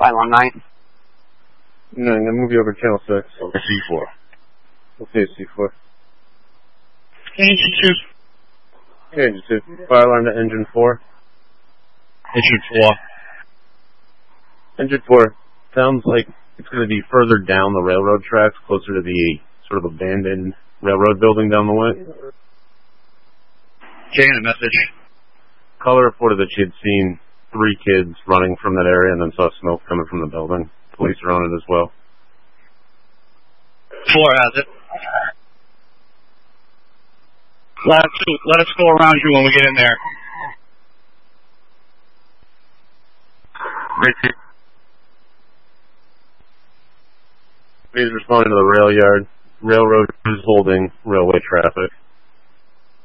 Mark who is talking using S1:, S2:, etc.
S1: Pylon 9.
S2: No, I'm going to move you over to channel 6.
S3: Or C4.
S2: We'll see C4.
S3: Engine 2.
S2: Okay, Engine 2. Fire alarm to Engine 4.
S3: Engine 4.
S2: Engine 4. Sounds like it's going to be further down the railroad tracks, closer to the sort of abandoned railroad building down the way.
S3: Getting a message.
S2: Caller reported that she had seen 3 kids running from that area and then saw smoke coming from the building. Police are on it as well.
S3: 4 has it. Let us go around you when we get in there.
S2: Richard. Please respond to the rail yard. Railroad is holding railway traffic.